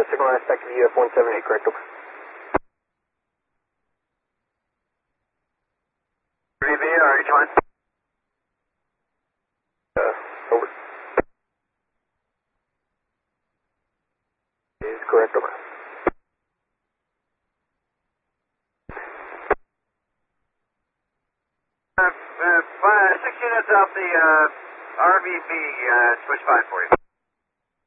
signal aspect of UF 178, correct? Over. VV, RH1. Over. Is correct, over. 6 units off the RVB, switch 5 for you.